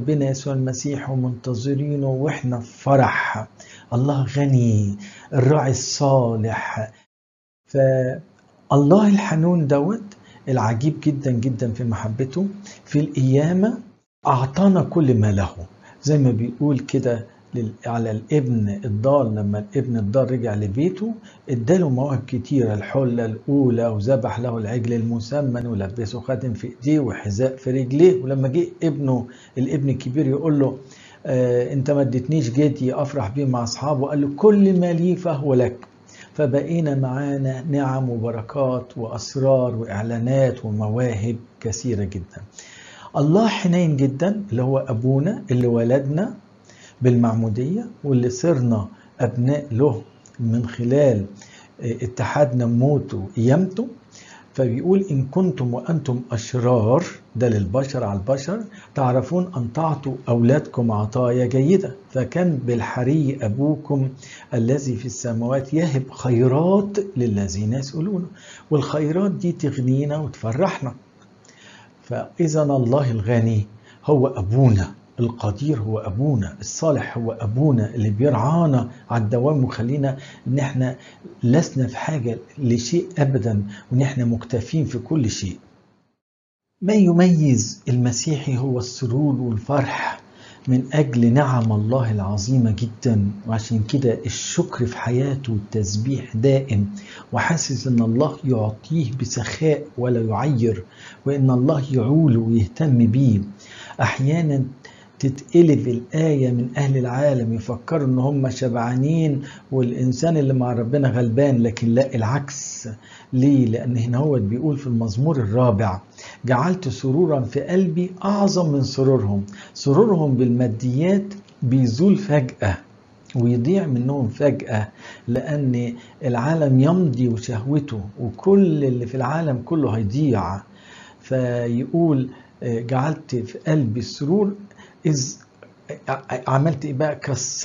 ربنا يسوع المسيح ومنتظرينه واحنا في فرح. الله غني، الراعي الصالح. فالله الحنون دوت العجيب جدا جدا في محبته في القيامة أعطانا كل ما له. زي ما بيقول كده على الابن الضال، لما الابن الضال رجع لبيته اداله مواهب كتيرة، الحلة الأولى وذبح له العجل المسمن ولبسه خاتم في ايديه وحذاء في رجليه. ولما جه الابن الكبير يقول له انت ما اديتنيش جيتي افرح بيه مع اصحابه، قال له كل ما لي فهو لك. فبقينا معانا نعم وبركات واسرار واعلانات ومواهب كثيرة جدا. الله حنين جدا، اللي هو ابونا اللي ولدنا بالمعمودية واللي صرنا أبناء له من خلال اتحادنا موته وقيامته. فبيقول إن كنتم وأنتم أشرار، ده للبشر على البشر، تعرفون أن تعطوا أولادكم عطايا جيدة، فكان بالحري أبوكم الذي في السماوات يهب خيرات للذين يسألونه. والخيرات دي تغنينا وتفرحنا. فإذا الله الغني هو أبونا، القدير هو أبونا، الصالح هو أبونا اللي بيرعانا على الدوام وخلينا إن احنا لسنا في حاجة لشيء أبدا، وإن احنا مكتفين في كل شيء. ما يميز المسيحي هو السرور والفرح من أجل نعم الله العظيمة جدا، وعشان كده الشكر في حياته والتسبيح دائم، وحاسس إن الله يعطيه بسخاء ولا يعير، وإن الله يعوله ويهتم بيه. أحيانا تتقلب الآية من أهل العالم يفكروا إن هم شبعانين والإنسان اللي مع ربنا غلبان، لكن لا، العكس. ليه؟ لأن هنا هو بيقول في المزمور 4 جعلت سرورا في قلبي أعظم من سرورهم. سرورهم بالماديات بيزول فجأة ويضيع منهم فجأة، لأن العالم يمضي وشهوته وكل اللي في العالم كله هيضيع. فيقول جعلت في قلبي السرور إذ عملت إيه بقى؟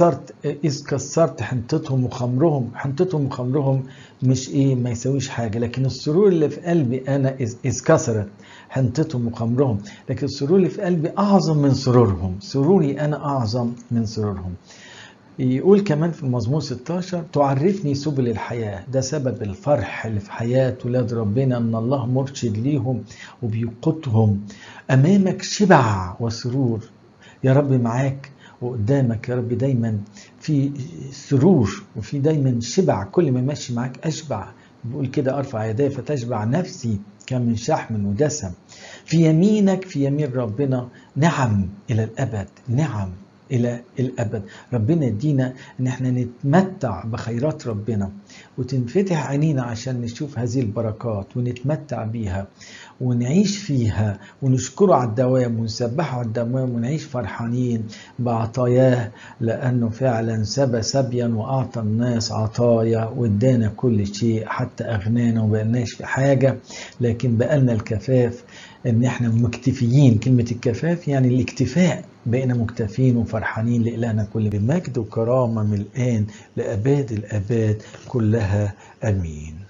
كسرت حنطتهم وخمرهم. حنطتهم وخمرهم مش إيه، ما يسويش حاجة، لكن السرور اللي في قلبي أنا إذ كسرت حنطتهم وخمرهم، لكن السرور اللي في قلبي أعظم من سرورهم. سروري أنا أعظم من سرورهم. يقول كمان في المزمور 16 تعرفني سبل الحياة. ده سبب الفرح اللي في حياة ولاد ربنا، أن الله مرشد ليهم وبيقودهم. أمامك شبع وسرور يا رب، معاك وقدامك يا رب دايما في سرور وفي دايما شبع. كل ما ماشي معاك أشبع. بيقول كده أرفع يدي فتشبع نفسي كمن شحم ودسم. في يمينك، في يمين ربنا نعم إلى الأبد، نعم إلى الأبد. ربنا يدينا إن احنا نتمتع بخيرات ربنا وتنفتح عينينا عشان نشوف هذه البركات ونتمتع بيها ونعيش فيها ونشكره على الدوام ونسبحه على الدوام ونعيش فرحانين بعطاياه، لأنه فعلا سبى سبيا وأعطى الناس عطايا وادانا كل شيء حتى أغنانا ومبقناش في حاجة، لكن بقالنا الكفاف ان احنا مكتفيين. كلمة الكفاف يعني الاكتفاء، بقينا مكتفين وفرحانين. لإلهنا كل مجد وكرامة من الآن لأباد الآباد كلها، آمين.